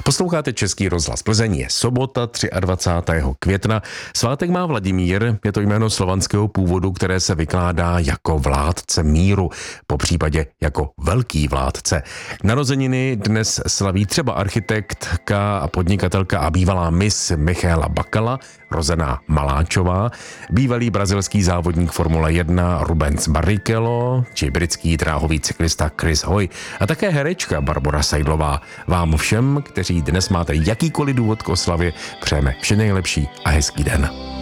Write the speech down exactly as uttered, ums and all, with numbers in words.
Posloucháte Český rozhlas Plzeň, je sobota dvacátého třetího května. Svátek má Vladimír, je to jméno slovanského původu, které se vykládá jako vládce míru, po případě jako velký vládce. Narozeniny dnes slaví třeba architektka a podnikatelka a bývalá miss Michaela Bakala, rozená Maláčová, bývalý brazilský závodník Formule jedna Rubens Barrichello, či britský dráhový cyklista Chris Hoy a také herečka Barbora Seidlová. Vám všem, kteří dnes máte jakýkoliv důvod k oslavě, přejeme vše nejlepší a hezký den.